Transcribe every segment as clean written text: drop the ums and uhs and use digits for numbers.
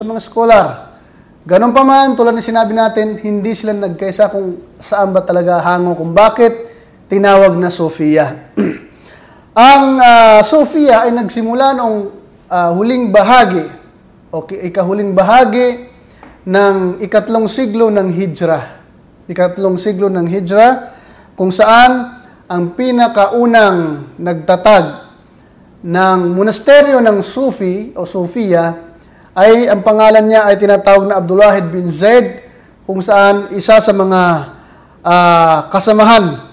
mga scholar. Ganun pa man, tulad ng sinabi natin, hindi sila nagkaisa kung saan ba talaga hango, kung bakit tinawag na Sophia. Ang Sophia ay nagsimula noong huling bahagi, o ikahuling bahagi ng ikatlong siglo ng Hijra. Ikatlong siglo ng Hijra, kung saan ang pinakaunang nagtatag ng monasteryo ng Sufi o Sophia ay ang pangalan niya ay tinatawag na Abdulwahid bin Zaid, kung saan isa sa mga kasamahan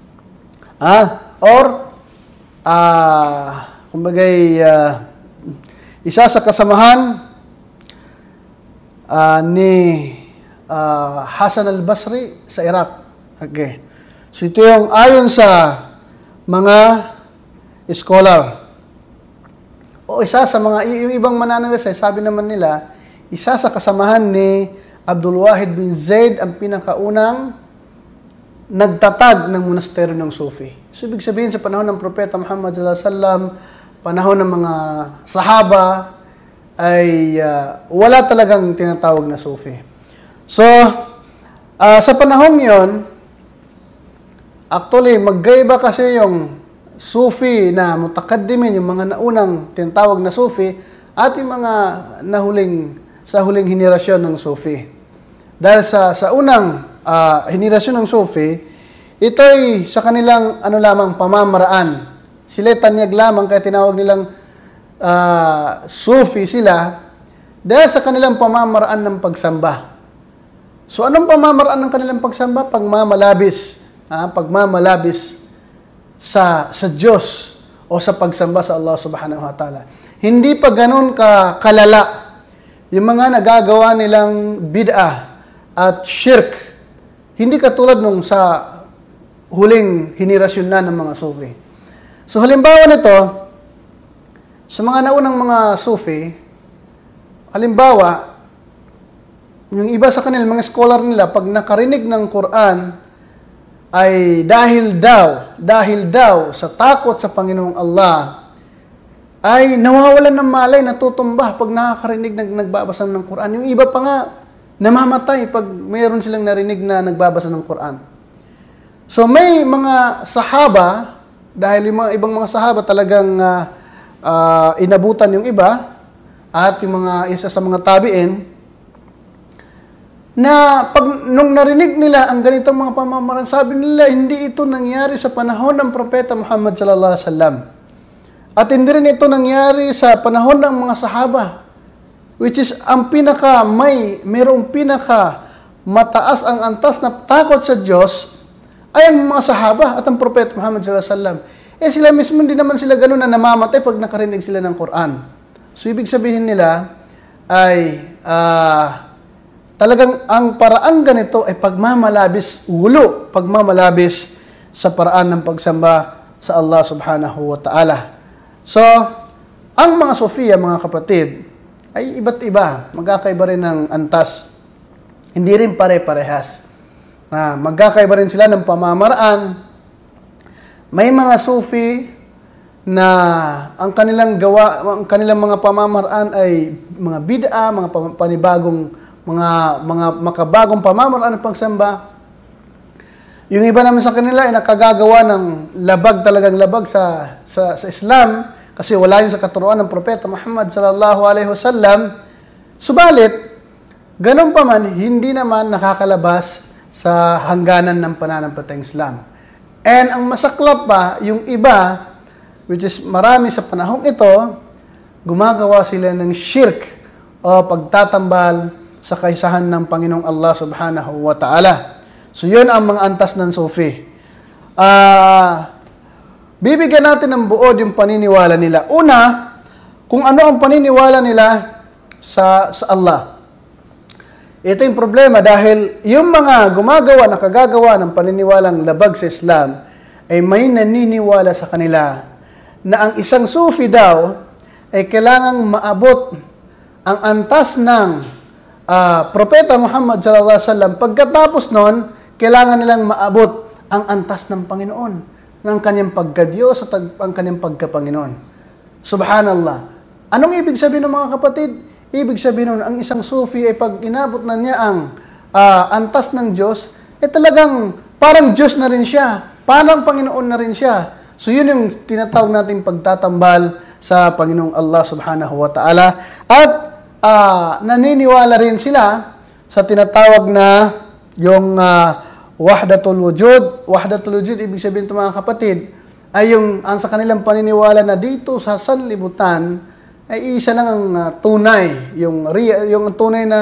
kumbagay isa sa kasamahan ni Hasan al-Basri sa Iraq. Okay. So ito yung ayon sa mga scholar. O isa sa mga, yung ibang mananalisay, sabi naman nila, isa sa kasamahan ni Abdul Wahid bin Zaid ang pinakaunang nagtatag ng monasteryo ng Sufi. So, ibig sabihin sa panahon ng Propeta Muhammad sallallahu alaihi wasallam, panahon ng mga sahaba, ay wala talagang tinatawag na Sufi. So, sa panahon yon, actually, magkaiba kasi yung Sufi na mutakaddimin, yung mga naunang tinatawag na Sufi, at yung mga sa huling henerasyon ng Sufi. Dahil sa unang henerasyon ng Sufi, ito'y sa kanilang lamang pamamaraan. Sila tanyag lamang, kaya tinawag nilang Sufi sila, dahil sa kanilang pamamaraan ng pagsamba. So, anong pamamaraan ng kanilang pagsamba? Pagmamalabis sa Diyos o sa pagsamba sa Allah subhanahu wa ta'ala. Hindi pa ganun kalala yung mga nagagawa nilang bid'ah at shirk. Hindi katulad nung sa huling henerasyon na ng mga Sufi. So halimbawa nito, sa mga naunang mga Sufi, halimbawa, yung iba sa kanila, mga scholar nila, pag nakarinig ng Quran, ay dahil daw sa takot sa Panginoong Allah, ay nawawalan ng malay, natutumba pag nakakarinig nagbabasa ng Quran. Yung iba pa nga, namamatay pag mayroon silang narinig na nagbabasa ng Quran. So may mga sahaba, dahil yung mga ibang mga sahaba talagang inabutan yung iba, at yung isa sa mga tabi'in, na nung narinig nila ang ganitong mga pamamaraan, sabi nila, hindi ito nangyari sa panahon ng Propeta Muhammad sallallahu alaihi wasallam. At hindi rin ito nangyari sa panahon ng mga sahaba, which is mayroong mataas ang antas na takot sa Diyos ay ang mga sahaba at ang Propeta Muhammad sallallahu alaihi wasallam. Sila mismo hindi naman sila ganun na namamatay pag nakarinig sila ng Quran. So ibig sabihin nila ay talagang ang paraan ganito ay pagmamalabis sa paraan ng pagsamba sa Allah subhanahu wa ta'ala. So, ang mga Sophia, mga kapatid, ay iba't iba. Magkakaiba rin ng antas. Hindi rin pare-parehas. Magkakaiba rin sila ng pamamaraan. May mga Sufi na ang kanilang mga pamamaraan ay mga bid'a, mga panibagong mga makabagong pamamaraan ng pagsamba. Yung iba naman sa kanila ay nakagagawa ng talagang labag sa Islam, kasi wala yun sa katuruan ng Propeta Muhammad sallallahu alaihi wasallam. Subalit, ganun pa man, hindi naman nakakalabas sa hangganan ng pananampalatayang Islam. And ang masaklap pa, yung iba, which is marami sa panahong ito, gumagawa sila ng shirk o pagtatambal sa kaisahan ng Panginoong Allah subhanahu wa ta'ala. So, yun ang mga antas ng Sufi. Bibigyan natin ng buod yung paniniwala nila. Una, kung ano ang paniniwala nila sa Allah. Ito yung problema dahil yung mga nakagagawa ng paniniwalang labag sa Islam ay may naniniwala sa kanila na ang isang Sufi daw ay kailangang maabot ang antas ng Propeta Muhammad sallallahu alaihi wasallam. Pagkatapos nun, kailangan nilang maabot ang antas ng Panginoon, ng kanyang pagka-Diyos at ang kanyang pagka-Panginoon. Subhanallah. Anong ibig sabihin ng mga kapatid? ibig sabihin nun, ang isang Sufi ay pag inabot na niya ang antas ng Diyos, talagang parang Diyos na rin siya, parang Panginoon na rin siya. So yun yung tinatawag nating pagtatambal sa Panginoong Allah subhanahu wa ta'ala. At naniniwala rin sila sa tinatawag na yung wahdatul wujud. Wahdatul wujud, ibig sabihin ito mga kapatid, ay ang sa kanilang paniniwala na dito sa sanlibutan ay isa lang ang tunay. Yung tunay na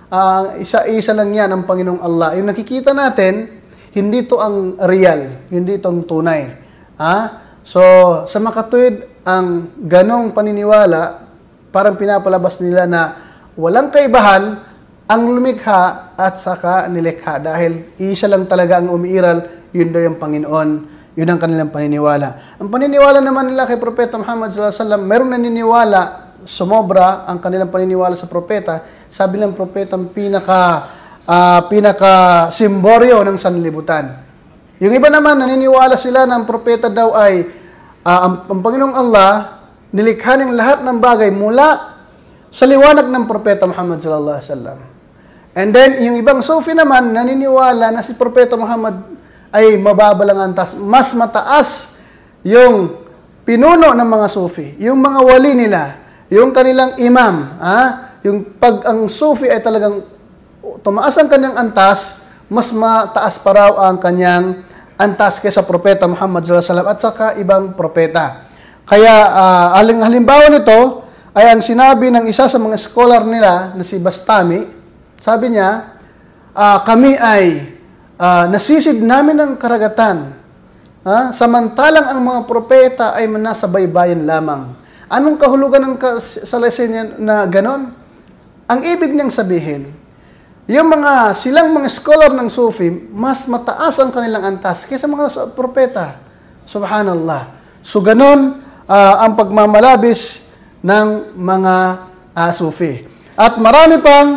isa lang yan ang Panginoong Allah. Yung nakikita natin, hindi ito ang real, hindi ito ang tunay. So, sa makatuwid, ang ganong paniniwala, parang pinapalabas nila na walang kaibahan ang lumikha at saka nilikha. Dahil isa lang talaga ang umiiral, yun daw yung Panginoon. Yun ang kanilang paniniwala. Ang paniniwala naman nila kay Propeta Muhammad sallallahu alaihi wasallam, merong naniniwala, sumobra ang kanilang paniniwala sa propeta. Sabi ng propeta, ang pinaka simboryo ng sanlibutan. Yung iba naman, naniniwala sila na ang propeta daw ay ang Panginoong Allah, nilikha ng lahat ng bagay mula sa liwanag ng propeta Muhammad sallallahu alaihi wasallam. And then, yung ibang Sufi naman, naniniwala na si propeta Muhammad ay mababalang antas. Mas mataas yung pinuno ng mga Sufi, yung mga wali nila, yung kanilang imam. Yung pag ang Sufi ay talagang tumaas ang kanyang antas, mas mataas pa raw ang kanyang antas kaysa propeta Muhammad sallallahu alaihi wasallam at saka ibang propeta. Kaya halimbawa nito ay ang sinabi ng isa sa mga scholar nila na si Bastami. Sabi niya, kami ay nasisid namin ng karagatan, samantalang ang mga propeta ay nasa baybayin lamang. Anong kahulugan ng salaysay na ganon? Ang ibig niyang sabihin, yung silang mga scholar ng Sufi, mas mataas ang kanilang antas kaysa mga propeta. Subhanallah. So, ganon ang pagmamalabis ng mga Sufi. At marami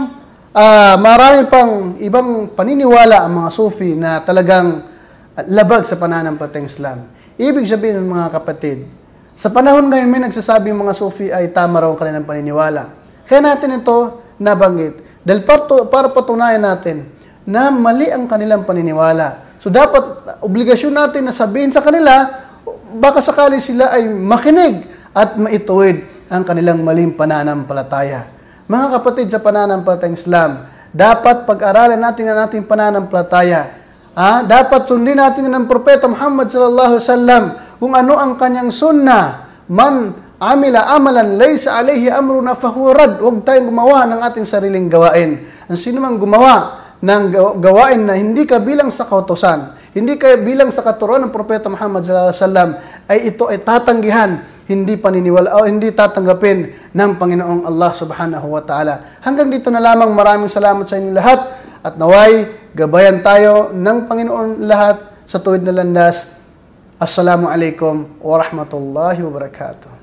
pang ibang paniniwala ang mga Sufi na talagang labag sa pananampalatayang Islam. Ibig sabihin ng mga kapatid, sa panahon ngayon may nagsasabing mga Sufi ay tama raw ang kanilang paniniwala. Kaya natin ito nabanggit. Dahil para patunayan natin na mali ang kanilang paniniwala. So dapat obligasyon natin na sabihin sa kanila, baka sakali sila ay makinig at maituwid ang kanilang maling pananampalataya. Mga kapatid sa pananampalatayang Islam, dapat pag-aralan natin ang ating pananampalataya. Dapat sundin natin ng Propeta Muhammad sallallahu alaihi wasallam kung ano ang kanyang sunnah. Man amila amalan laysa alayhi amruna fahuwa rad. Huwag tayong gumawa ng ating sariling gawain. Ang sino mang gumawa ng gawain na hindi kabilang sa kautusan, hindi kabilang sa katuruan ng Propeta Muhammad sallallahu alaihi wasallam, ay ito ay tatanggihan, hindi paniniwala o hindi tatanggapin ng Panginoong Allah subhanahu wa ta'ala. Hanggang dito na lamang. Maraming salamat sa inyo lahat at naway gabayan tayo ng Panginoon lahat sa tuwid na landas. Assalamu alaikum wa rahmatullahi wa barakatuh.